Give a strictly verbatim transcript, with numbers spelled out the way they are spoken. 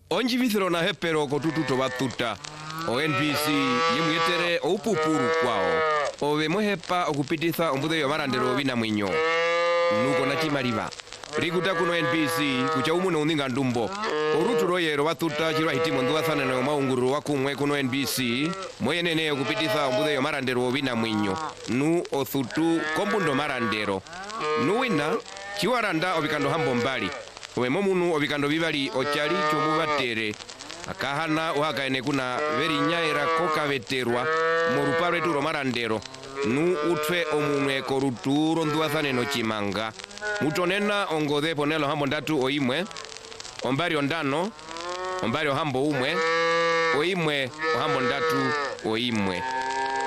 onji vithiro na hepero kotututo batuta o N B C yemwetere opupuru kwao ove mohepa okupititha ombudhe yo marandero bina mwinyo nuko na chimariva rikuta kuno N B C kucha umuno uninga ndumbo oruturo yero batuta chirwa hitimo nduathana na maunguru wakumwe kuno N B C moyenene okupititha ombudhe yo marandero bina mwinyo nu othutu kombundo marandero nuwina chiwaranda obikando hambo mbali owe momunu obikando bibali ochali chomubatere akahana uhakaene kuna veri nyaera koka veterwa moruparo eturo marandero nu utwe omunwe koruturo nduathane no chimanga mutonena ongodhe ponelo hambo ndatu oimwe ombari ondano ombari ohambo umwe oimwe ohambo ndatu oimwe